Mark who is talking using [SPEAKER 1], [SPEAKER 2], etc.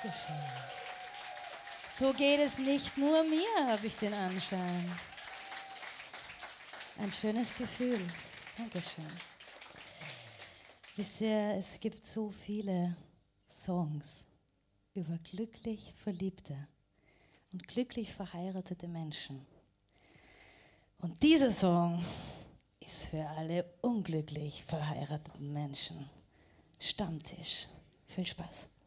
[SPEAKER 1] Dankeschön. So geht es nicht nur mir, habe ich den Anschein. Ein schönes Gefühl. Dankeschön. Wisst ihr, es gibt so viele Songs über glücklich Verliebte und glücklich verheiratete Menschen. Und dieser Song ist für alle unglücklich verheirateten Menschen. Stammtisch. Viel Spaß.